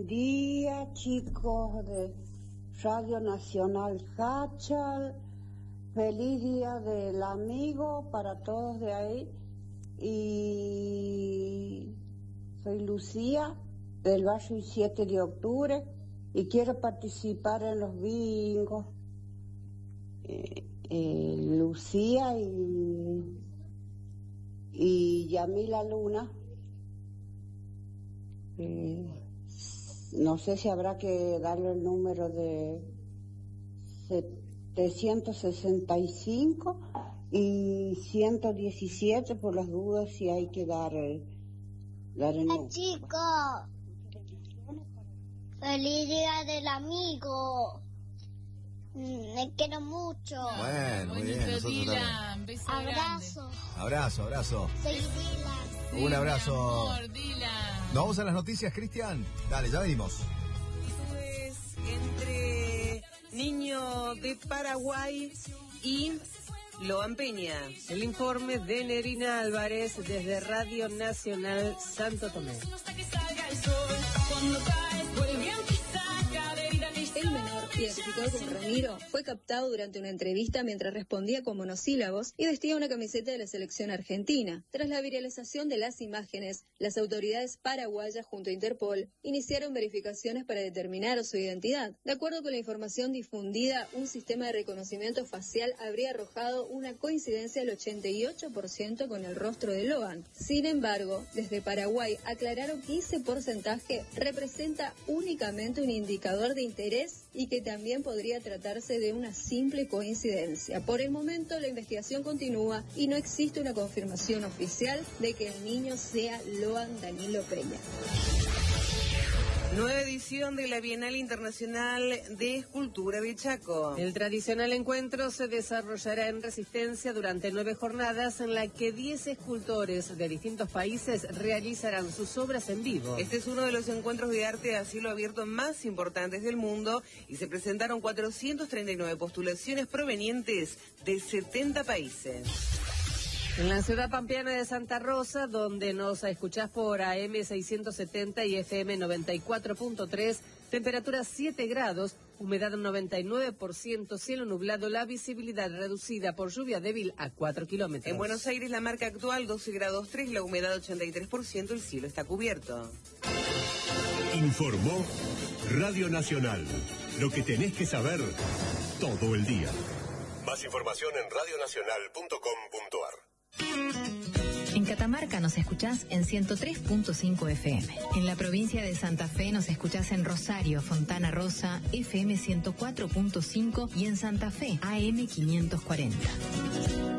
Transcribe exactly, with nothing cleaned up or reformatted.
Buen día, chicos de Radio Nacional Hachal. Feliz Día del Amigo para todos de ahí. Y soy Lucía, del barrio siete de octubre, y quiero participar en los bingos. Eh, eh, Lucía y, y Yamila Luna. Eh, no sé si habrá que darle el número de setecientos sesenta y cinco y ciento diecisiete, por las dudas si hay que dar, dar el número. Chicos, feliz Día del Amigo. Me quiero mucho. Bueno, muy bien. Nosotros Dylan, beso abrazo. grande. Abrazo, abrazo. Soy Dylan. Sí, Un abrazo. Mi amor, Dylan. ¿Nos vamos a las noticias, Cristian? Dale, ya venimos. Esto es entre Niño de Paraguay y Loan Peña. El informe de Nerina Álvarez desde Radio Nacional Santo Tomé. El menor, identificado como Ramiro, fue captado durante una entrevista mientras respondía con monosílabos y vestía una camiseta de la selección argentina. Tras la viralización de las imágenes, las autoridades paraguayas junto a Interpol iniciaron verificaciones para determinar su identidad. De acuerdo con la información difundida, un sistema de reconocimiento facial habría arrojado una coincidencia del ochenta y ocho por ciento con el rostro de Loan. Sin embargo, desde Paraguay aclararon que ese porcentaje representa únicamente un indicador de interés y que también podría tratarse de una simple coincidencia. Por el momento, la investigación continúa y no existe una confirmación oficial de que el niño sea Loan Danilo Peña. Nueva edición de la Bienal Internacional de Escultura de Chaco. El tradicional encuentro se desarrollará en Resistencia durante nueve jornadas en la que diez escultores de distintos países realizarán sus obras en vivo. Este es uno de los encuentros de arte a cielo abierto más importantes del mundo y se presentaron cuatrocientas treinta y nueve postulaciones provenientes de setenta países. En la ciudad pampeana de Santa Rosa, donde nos escuchás por A M seiscientos setenta y F M noventa y cuatro punto tres, temperatura siete grados, humedad noventa y nueve por ciento, cielo nublado, la visibilidad reducida por lluvia débil a cuatro kilómetros. En Buenos Aires, la marca actual doce grados tres, la humedad ochenta y tres por ciento, el cielo está cubierto. Informó Radio Nacional. Lo que tenés que saber todo el día. Más información en radio nacional punto com punto a r. En Catamarca nos escuchás en ciento tres punto cinco F M. En la provincia de Santa Fe nos escuchás en Rosario, Fontana Rosa, F M ciento cuatro punto cinco y en Santa Fe, A M quinientos cuarenta.